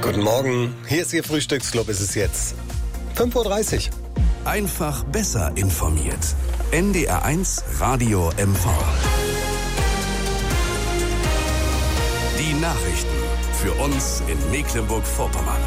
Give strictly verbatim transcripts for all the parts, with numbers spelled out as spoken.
Guten Morgen, hier ist Ihr Frühstücksclub, ist es jetzt fünf Uhr dreißig. Einfach besser informiert. N D R eins Radio M V. Die Nachrichten für uns in Mecklenburg-Vorpommern.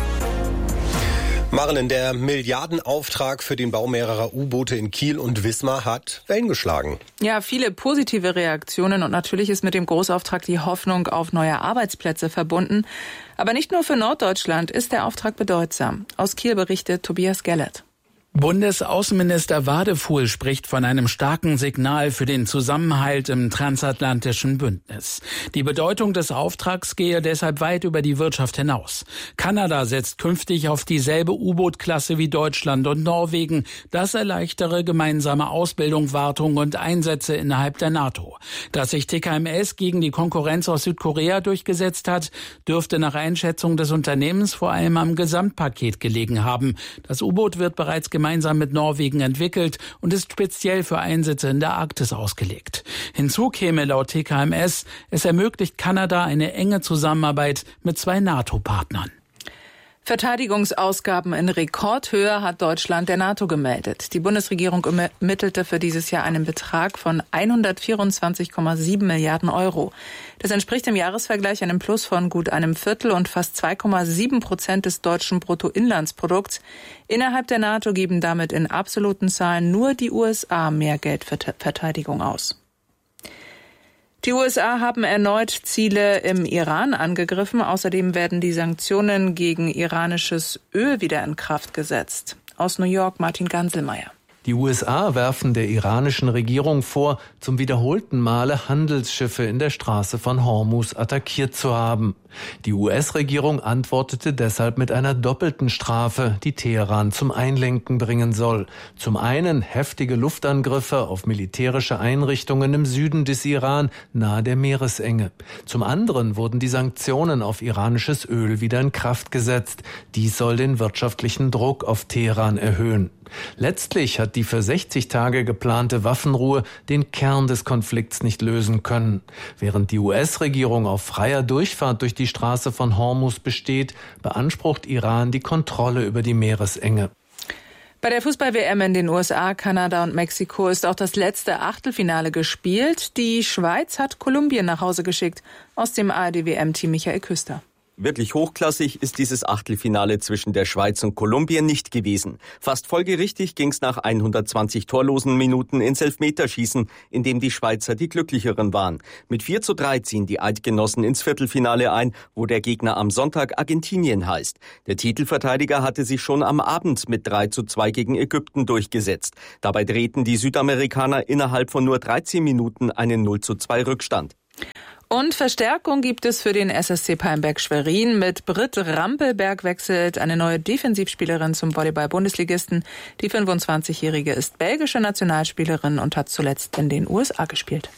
Maren, der Milliardenauftrag für den Bau mehrerer U-Boote in Kiel und Wismar hat Wellen geschlagen. Ja, viele positive Reaktionen und natürlich ist mit dem Großauftrag die Hoffnung auf neue Arbeitsplätze verbunden. Aber nicht nur für Norddeutschland ist der Auftrag bedeutsam. Aus Kiel berichtet Tobias Gellert. Bundesaußenminister Wadefuhl spricht von einem starken Signal für den Zusammenhalt im transatlantischen Bündnis. Die Bedeutung des Auftrags gehe deshalb weit über die Wirtschaft hinaus. Kanada setzt künftig auf dieselbe U-Boot-Klasse wie Deutschland und Norwegen. Das erleichtere gemeinsame Ausbildung, Wartung und Einsätze innerhalb der NATO. Dass sich T K M S gegen die Konkurrenz aus Südkorea durchgesetzt hat, dürfte nach Einschätzung des Unternehmens vor allem am Gesamtpaket gelegen haben. Das U-Boot wird bereits gemeinsam gemeinsam mit Norwegen entwickelt und ist speziell für Einsätze in der Arktis ausgelegt. Hinzu käme laut T K M S, es ermöglicht Kanada eine enge Zusammenarbeit mit zwei NATO-Partnern. Verteidigungsausgaben in Rekordhöhe hat Deutschland der NATO gemeldet. Die Bundesregierung ermittelte für dieses Jahr einen Betrag von hundertvierundzwanzig Komma sieben Milliarden Euro. Das entspricht im Jahresvergleich einem Plus von gut einem Viertel und fast zwei Komma sieben Prozent des deutschen Bruttoinlandsprodukts. Innerhalb der NATO geben damit in absoluten Zahlen nur die U S A mehr Geld für Verteidigung aus. Die U S A haben erneut Ziele im Iran angegriffen. Außerdem werden die Sanktionen gegen iranisches Öl wieder in Kraft gesetzt. Aus New York Martin Ganselmeier. Die U S A werfen der iranischen Regierung vor, zum wiederholten Male Handelsschiffe in der Straße von Hormuz attackiert zu haben. Die U S-Regierung antwortete deshalb mit einer doppelten Strafe, die Teheran zum Einlenken bringen soll. Zum einen heftige Luftangriffe auf militärische Einrichtungen im Süden des Iran nahe der Meeresenge. Zum anderen wurden die Sanktionen auf iranisches Öl wieder in Kraft gesetzt. Dies soll den wirtschaftlichen Druck auf Teheran erhöhen. Letztlich hat die für sechzig Tage geplante Waffenruhe den Kern des Konflikts nicht lösen können. Während die U S-Regierung auf freier Durchfahrt durch die Straße von Hormuz besteht, beansprucht Iran die Kontrolle über die Meeresenge. Bei der Fußball-W M in den U S A, Kanada und Mexiko ist auch das letzte Achtelfinale gespielt. Die Schweiz hat Kolumbien nach Hause geschickt. Aus dem A R D-W M-Team Michael Küster. Wirklich hochklassig ist dieses Achtelfinale zwischen der Schweiz und Kolumbien nicht gewesen. Fast folgerichtig ging es nach hundertzwanzig torlosen Minuten ins Elfmeterschießen, in dem die Schweizer die Glücklicheren waren. Mit vier zu drei ziehen die Eidgenossen ins Viertelfinale ein, wo der Gegner am Sonntag Argentinien heißt. Der Titelverteidiger hatte sich schon am Abend mit drei zu zwei gegen Ägypten durchgesetzt. Dabei drehten die Südamerikaner innerhalb von nur dreizehn Minuten einen null zu zwei Rückstand. Und Verstärkung gibt es für den S S C Palmberg Schwerin. Mit Britt Rampelberg wechselt eine neue Defensivspielerin zum Volleyball-Bundesligisten. Die fünfundzwanzigjährige ist belgische Nationalspielerin und hat zuletzt in den U S A gespielt.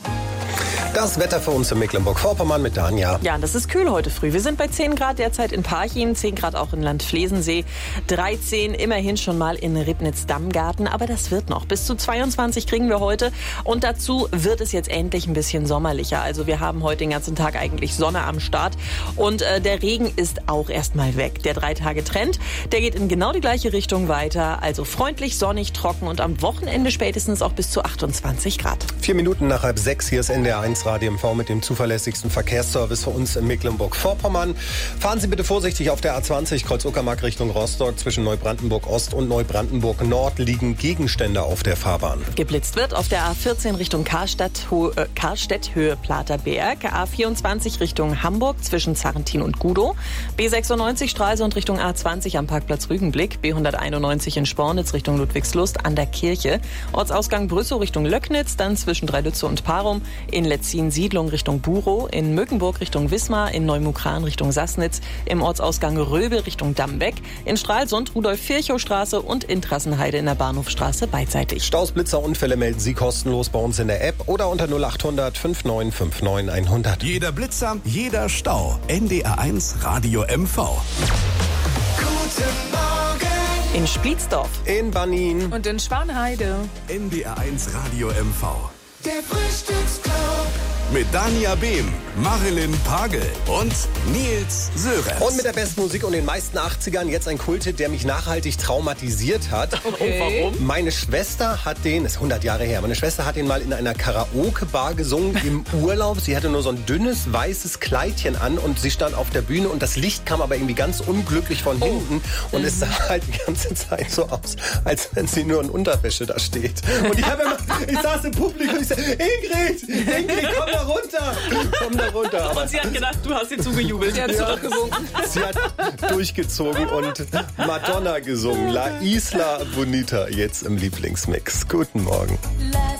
Das Wetter für uns in Mecklenburg-Vorpommern mit Danja. Ja, das ist kühl heute früh. Wir sind bei zehn Grad derzeit in Parchim, zehn Grad auch in Landflesensee, dreizehn immerhin schon mal in Ribnitz-Dammgarten, aber das wird noch. Bis zu zweiundzwanzig kriegen wir heute und dazu wird es jetzt endlich ein bisschen sommerlicher. Also wir haben heute den ganzen Tag eigentlich Sonne am Start und äh, der Regen ist auch erstmal weg. Der Drei-Tage-Trend, der geht in genau die gleiche Richtung weiter, also freundlich, sonnig, trocken und am Wochenende spätestens auch bis zu achtundzwanzig Grad. Vier Minuten nach halb sechs, hier ist N D R eins Radio M V mit dem zuverlässigsten Verkehrsservice für uns in Mecklenburg-Vorpommern. Fahren Sie bitte vorsichtig auf der A zwanzig Kreuz-Uckermark Richtung Rostock. Zwischen Neubrandenburg-Ost und Neubrandenburg-Nord liegen Gegenstände auf der Fahrbahn. Geblitzt wird auf der A vierzehn Richtung Karstadt, äh, Karstedt Höhe Platerberg, A vierundzwanzig Richtung Hamburg zwischen Zarrentin und Gudow, B sechsundneunzig Stralsund Richtung A zwanzig am Parkplatz Rügenblick, B hunderteinundneunzig in Spornitz Richtung Ludwigslust an der Kirche, Ortsausgang Brüssow Richtung Löcknitz, dann zwischen Dreilütze und Parum, in Letzin Siedlung Richtung Burow, in Möckenburg Richtung Wismar, in Neumukran Richtung Sassnitz, im Ortsausgang Röbel Richtung Dammbeck, in Stralsund Rudolf-Virchow-Straße und in Trassenheide in der Bahnhofstraße beidseitig. Staus, Blitzer, Unfälle melden Sie kostenlos bei uns in der App oder unter null acht hundert fünfundneunzig neunundfünfzig hundert. Jeder Blitzer, jeder Stau. N D R eins Radio M V. Guten Morgen. In Spliedsdorf, in Bannin und in Schwanheide. N D R eins Radio M V. Der Frühstücksclub mit Danja Behm. Marilyn Pagel und Nils Sörensen. Und mit der besten Musik und den meisten achtzigern jetzt ein Kulthit, der mich nachhaltig traumatisiert hat. Okay. Warum? Meine Schwester hat den, das ist hundert Jahre her, meine Schwester hat den mal in einer Karaoke-Bar gesungen im Urlaub. Sie hatte nur so ein dünnes, weißes Kleidchen an und sie stand auf der Bühne und das Licht kam aber irgendwie ganz unglücklich von hinten. Oh. Und mhm. es sah halt die ganze Zeit so aus, als wenn sie nur in Unterwäsche da steht. Und ich, hab immer, ich saß im Publikum und ich sagte, Ingrid, Ingrid, komm da runter, komm da runter. Aber und sie hat gedacht, du hast ihr zugejubelt. Sie hat ja, zurückgewunken. Sie hat durchgezogen und Madonna gesungen. La Isla Bonita jetzt im Lieblingsmix. Guten Morgen.